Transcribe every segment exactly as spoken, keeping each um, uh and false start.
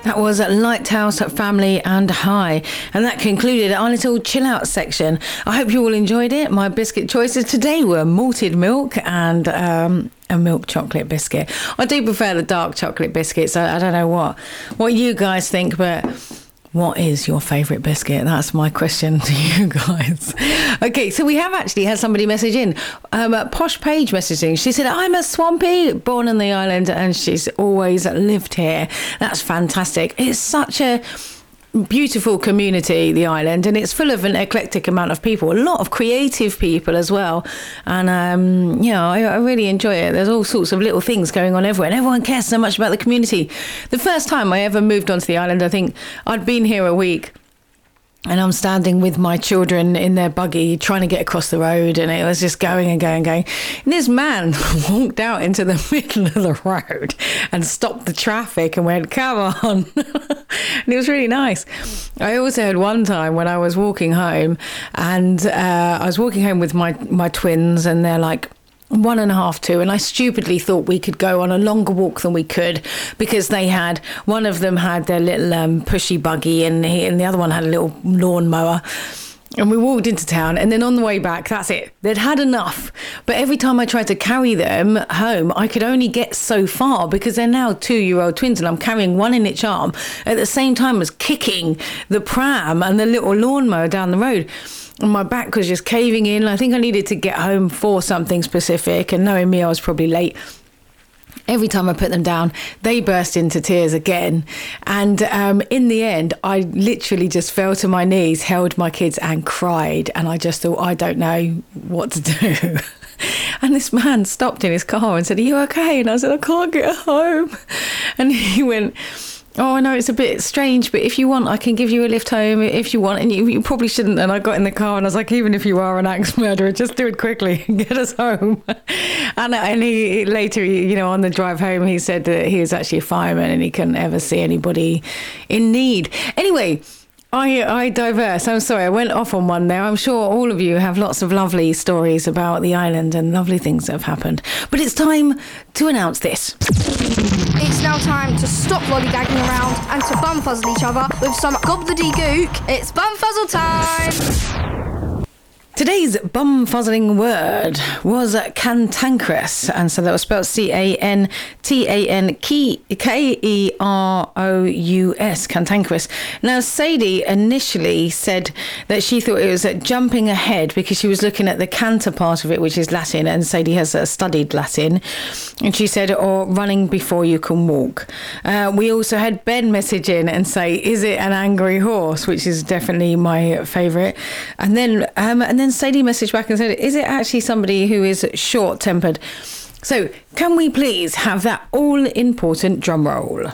That was Lighthouse Family and High. And that concluded our little chill out section. I hope you all enjoyed it. My biscuit choices today were malted milk and um, a milk chocolate biscuit. I do prefer the dark chocolate biscuits. I, I don't know what, what you guys think, but what is your favourite biscuit? That's my question to you guys. Okay, so we have actually had somebody message in. Um, Posh Page messaging. She said, I'm a Swampy, born on the island, and she's always lived here. That's fantastic. It's such a beautiful community, the island, and it's full of an eclectic amount of people, a lot of creative people as well. And um you know, I, I really enjoy it. There's all sorts of little things going on everywhere, and everyone cares so much about the community. The first time I ever moved onto the island, I think I'd been here a week, and I'm standing with my children in their buggy trying to get across the road, and it was just going and going and going. And this man walked out into the middle of the road and stopped the traffic and went, come on. And it was really nice. I also had one time when I was walking home, and uh, I was walking home with my, my twins, and they're like, one and a half, two, and I stupidly thought we could go on a longer walk than we could, because they had, one of them had their little um, pushy buggy, and, he, and the other one had a little lawnmower. And we walked into town, and then on the way back, that's it. They'd had enough. But every time I tried to carry them home, I could only get so far, because they're now two-year-old twins, and I'm carrying one in each arm at the same time as kicking the pram and the little lawnmower down the road. And my back was just caving in. I think I needed to get home for something specific, and knowing me, I was probably late. Every time I put them down, they burst into tears again. And um, in the end, I literally just fell to my knees, held my kids and cried. And I just thought, I don't know what to do. And this man stopped in his car and said, are you okay? And I said, I can't get home. And he went, oh, I know it's a bit strange, but if you want, I can give you a lift home if you want. And you, you probably shouldn't. And I got in the car and I was like, even if you are an axe murderer, just do it quickly and get us home. And, and he later, you know, on the drive home, he said that he was actually a fireman and he couldn't ever see anybody in need. Anyway, I, I diverse. I'm sorry, I went off on one there. I'm sure all of you have lots of lovely stories about the island and lovely things that have happened. But it's time to announce this. It's now time to stop lollygagging around and to bumfuzzle each other with some gobbledygook. It's bumfuzzle time! Today's bum-fuzzling word was cantankerous, and so that was spelled C A N T A N K E R O U S, cantankerous. Now, Sadie initially said that she thought it was jumping ahead because she was looking at the canter part of it, which is Latin, and Sadie has uh, studied Latin, and she said, or running before you can walk. Uh, we also had Ben message in and say, is it an angry horse, which is definitely my favourite. And then, um, and then And Sadie messaged back and said, is it actually somebody who is short-tempered? So can we please have that all-important drum roll?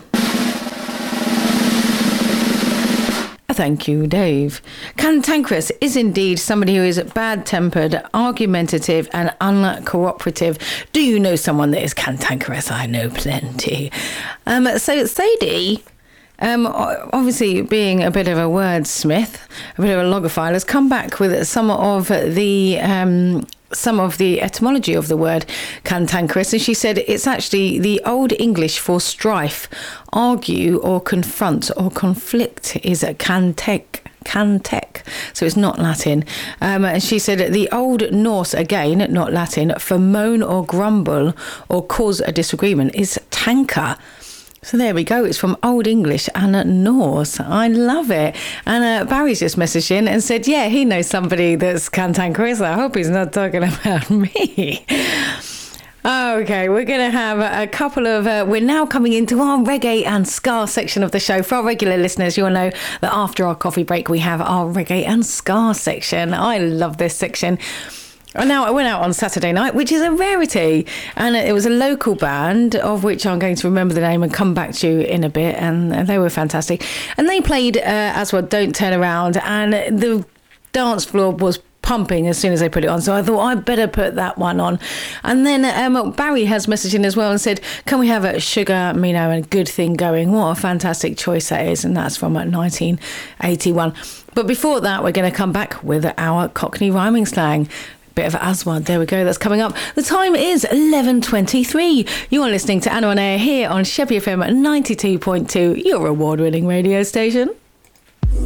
Thank you, Dave. Cantankerous is indeed somebody who is bad-tempered, argumentative and uncooperative. Do you know someone that is cantankerous? I know plenty. Um, so Sadie... Um, obviously, being a bit of a wordsmith, a bit of a logophile, has come back with some of the um, some of the etymology of the word cantankerous, and she said it's actually the Old English for strife, argue or confront or conflict is a cantec. Cantec, so it's not Latin. Um, and she said the Old Norse, again, not Latin, for moan or grumble or cause a disagreement is tanker. So there we go. It's from Old English and Norse. I love it. And uh, Barry's just messaged in and said, yeah, he knows somebody that's cantankerous. I hope he's not talking about me. Okay, we're going to have a couple of... Uh, we're now coming into our reggae and ska section of the show. For our regular listeners, you'll know that after our coffee break, we have our reggae and ska section. I love this section. And now I went out on Saturday night, which is a rarity, and it was a local band of which I'm going to remember the name and come back to you in a bit, and they were fantastic. And they played uh, as well, Don't Turn Around, and the dance floor was pumping as soon as they put it on, so I thought I'd better put that one on. And then um, Barry has messaged in as well and said, can we have a Sugar, Mino and Good Thing Going? What a fantastic choice that is, and that's from nineteen eighty-one. But before that, we're going to come back with our Cockney rhyming slang. Bit of Aswad. There we go. That's coming up. The time is eleven twenty-three. You are listening to Anna on Air here on Sheppey F M ninety-two point two, your award-winning radio station.